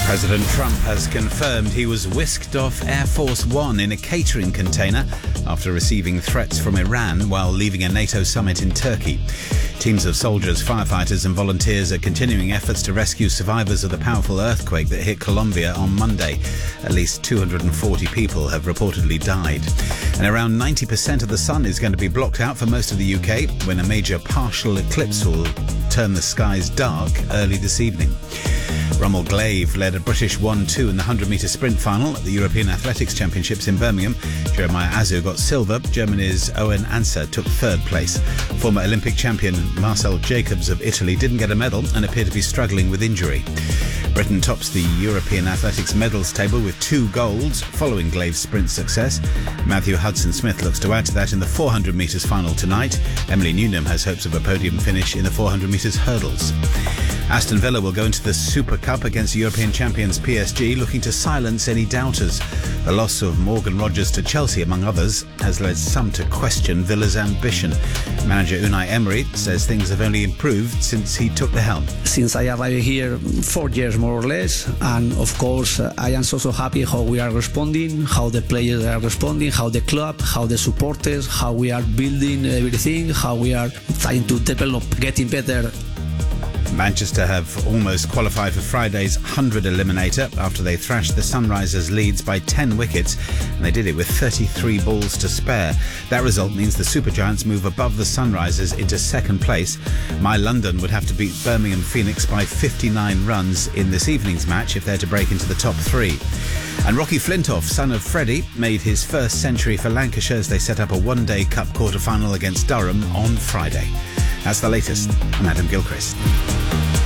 President Trump has confirmed he was whisked off Air Force One in a catering container after receiving threats from Iran while leaving a NATO summit in Turkey. Teams of soldiers, firefighters and volunteers are continuing efforts to rescue survivors of the powerful earthquake that hit Colombia on Monday. At least 240 people have reportedly died. And around 90% of the sun is going to be blocked out for most of the UK when a major partial eclipse will turn the skies dark early this evening. Rommel Glaive led a British 1-2 in the 100-metre sprint final at the European Athletics Championships in Birmingham. Jeremiah Azu got silver. Germany's Owen Anser took third place. Former Olympic champion Marcel Jacobs of Italy didn't get a medal and appeared to be struggling with injury. Britain tops the European Athletics medals table with 2 golds following Glaive's sprint success. Matthew Hudson-Smith looks to add to that in the 400 metres final tonight. Emily Newnham has hopes of a podium finish in the 400 metres hurdles. Aston Villa will go into the Super Cup against European champions PSG, looking to silence any doubters. The loss of Morgan Rogers to Chelsea, among others, has led some to question Villa's ambition. Manager Unai Emery says things have only improved since he took the helm. Since I arrived here 4 years more or less, and of course I am so happy how we are responding, how the players are responding, how the club, how the supporters, how we are building everything, how we are trying to develop, getting better. Manchester have almost qualified for Friday's 100 eliminator after they thrashed the Sunrisers Leeds by 10 wickets, and they did it with 33 balls to spare. That result means the Supergiants move above the Sunrisers into second place. My London would have to beat Birmingham Phoenix by 59 runs in this evening's match if they're to break into the top 3. And Rocky Flintoff, son of Freddie, made his first century for Lancashire as they set up a one-day cup quarter-final against Durham on Friday. That's the latest. I'm Adam Gilchrist.